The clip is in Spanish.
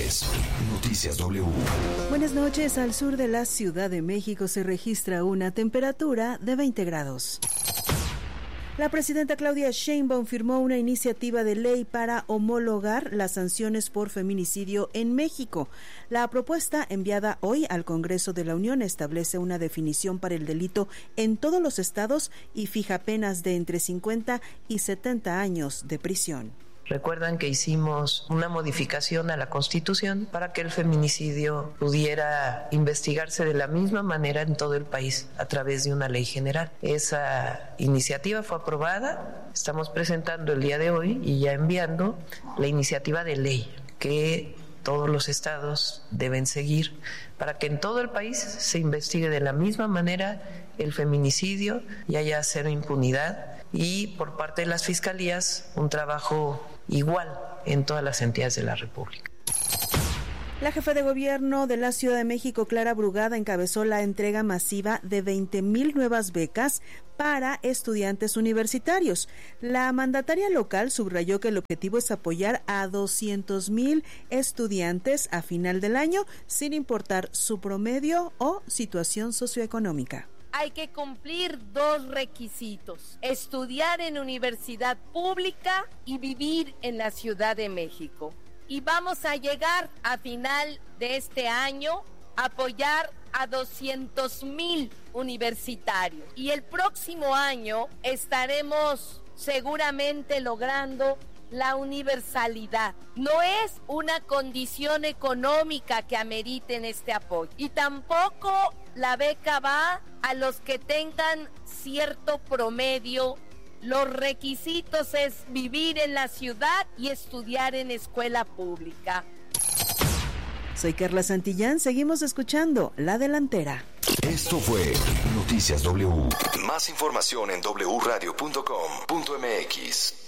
es Noticias W. Buenas noches. Al sur de la Ciudad de México se registra una temperatura de 20 grados. La presidenta Claudia Sheinbaum firmó una iniciativa de ley para homologar las sanciones por feminicidio en México. La propuesta, enviada hoy al Congreso de la Unión, establece una definición para el delito en todos los estados y fija penas de entre 50 y 70 años de prisión. Recuerdan que hicimos una modificación a la Constitución para que el feminicidio pudiera investigarse de la misma manera en todo el país a través de una ley general. Esa iniciativa fue aprobada, estamos presentando el día de hoy y ya enviando la iniciativa de ley que todos los estados deben seguir para que en todo el país se investigue de la misma manera el feminicidio y haya cero impunidad, y por parte de las fiscalías un trabajo igual en todas las entidades de la República. La jefa de gobierno de la Ciudad de México, Clara Brugada, encabezó la entrega masiva de 20,000 nuevas becas para estudiantes universitarios. La mandataria local subrayó que el objetivo es apoyar a 200,000 estudiantes a final del año, sin importar su promedio o situación socioeconómica. Hay que cumplir dos requisitos: estudiar en universidad pública y vivir en la Ciudad de México. Y vamos a llegar a final de este año a apoyar a 200,000 universitarios. Y el próximo año estaremos seguramente logrando la universalidad. No es una condición económica que ameriten este apoyo, y tampoco la beca va a los que tengan cierto promedio. Los requisitos es vivir en la ciudad y estudiar en escuela pública. Soy Carla Santillán, seguimos escuchando La Delantera. Esto fue Noticias W. Más información en wradio.com.mx.